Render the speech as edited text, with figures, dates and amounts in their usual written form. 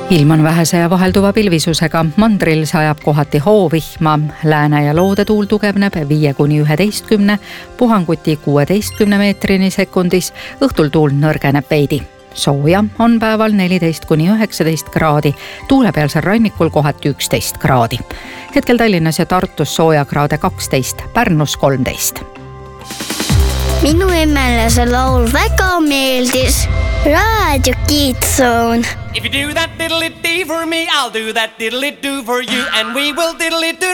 Ilm on vähese ja vahelduva pilvisusega. Mandril sajab kohati hoovihma. Lääne- ja loodetuul tugevneb 5–11, puhanguti 16 meetrini sekundis. Õhtul tuul nõrgeneb veidi. Sooja on päeval 14–19 kraadi, tuulepealsel rannikul kohati 11 kraadi. Hetkel Tallinnas ja Tartus sooja kraade 12, Pärnus 13. Minu emmele see laul väga meeldis. Raadio Kiidsoon. If you do that diddly-dee for me, I'll do that diddly-doo for you, and we will diddly-doo.